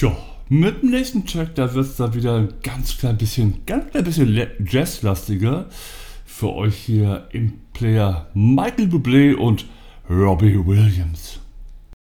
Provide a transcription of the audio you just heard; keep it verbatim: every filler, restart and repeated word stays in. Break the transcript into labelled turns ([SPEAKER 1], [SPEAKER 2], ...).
[SPEAKER 1] Tja, mit dem nächsten Track, da wird es dann wieder ein ganz klein bisschen, ganz klein bisschen le- jazzlastiger. Für euch hier im Player Michael Bublé und Robbie Williams.